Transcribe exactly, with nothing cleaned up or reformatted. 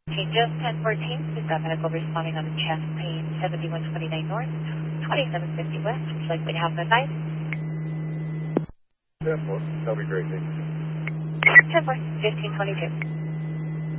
Change of ten fourteen, we've got medical responding on the chest pain, seventy-one twenty-nine north, twenty-seven fifty west. Would you like me to have that night? ten four, that'll be great, thank you. ten four, fifteen twenty-two.